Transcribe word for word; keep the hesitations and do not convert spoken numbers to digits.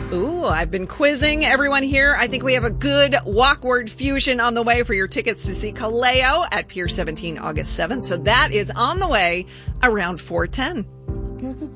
Ooh, I've been quizzing everyone here. I think we have a good walk word fusion on the way for your tickets to see Kaleo at Pier seventeen August seventh. So that is on the way around four ten.